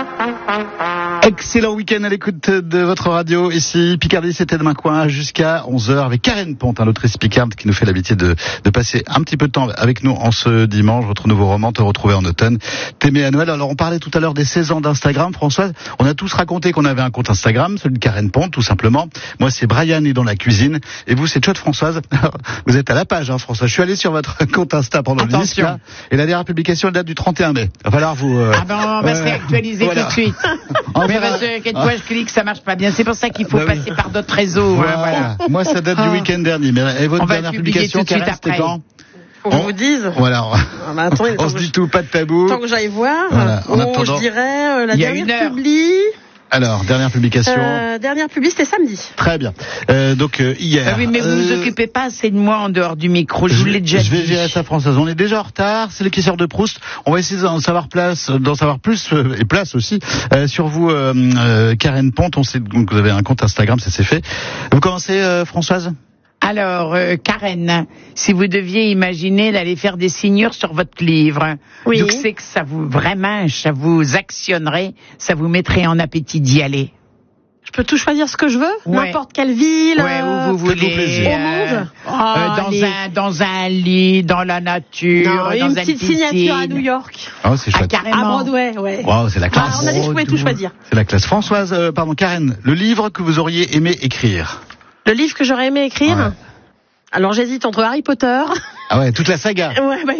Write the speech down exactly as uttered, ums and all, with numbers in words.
Excellent week-end à l'écoute de votre radio. Ici, Picardie, c'était demain coin jusqu'à onze heures avec Karen Ponte, un autrice picarde qui nous fait l'habitude de, de passer un petit peu de temps avec nous en ce dimanche. Votre nouveau roman, Te retrouver en automne, T'aimer à Noël. Alors, on parlait tout à l'heure des seize ans d'Instagram, Françoise. On a tous raconté qu'on avait un compte Instagram, celui de Karen Ponte, tout simplement. Moi, c'est Brian et dans la cuisine. Et vous, c'est Chouette Françoise. Vous êtes à la page, hein, Françoise. Je suis allé sur votre compte Insta pendant le disque, là. Et la dernière publication, elle date du trente et un mai. Il va falloir vous... Euh, ah ben, on va euh, se réactualiser voilà. tout de suite. Mais parce que quelquefois je clique, ça marche pas bien. C'est pour ça qu'il faut bah passer oui. par d'autres réseaux. Voilà. Voilà. Moi, ça date du week-end dernier. Mais et votre on dernière publication, Karen, c'était quand? Faut que je vous dise. Voilà. Ah bah, attendez, on se dit je... tout, pas de tabou. Tant que j'aille voir. Voilà. En oh, attendant... je dirais euh, la Il y a dernière une heure. publi. Alors, dernière publication. Euh, dernière publi, c'était samedi. Très bien. Euh, donc euh, hier. Ah oui, mais vous ne euh... vous occupez pas assez de moi en dehors du micro. Je, je vous l'ai déjà je dit. Je vais gérer ça, Françoise. On est déjà en retard. C'est l'équisseur de Proust. On va essayer d'en savoir place, d'en savoir plus euh, et place aussi euh, sur vous, euh, euh, Karen Ponte. On sait que vous avez un compte Instagram, ça c'est fait. Vous commencez, euh, Françoise? Alors, euh, Karen, si vous deviez imaginer d'aller faire des signures sur votre livre, oui. donc c'est que ça vous vraiment, ça vous actionnerait, ça vous mettrait en appétit d'y aller. Je peux tout choisir ce que je veux, ouais. n'importe quelle ville, ouais, où vous voulez, plaisir. Au monde, euh, euh, dans les... un dans un lit, dans la nature, non, dans une petite piscine. signature à New York. Oh, c'est chouette. Ah, carrément. À Broadway, ouais. Wow, c'est la classe. Ah, on a dit que je pouvais tout choisir. C'est la classe. Françoise, euh, pardon, Karen, le livre que vous auriez aimé écrire. Le livre que j'aurais aimé écrire. Ouais. Alors j'hésite entre Harry Potter. Ah ouais, toute la saga. Ouais, bah,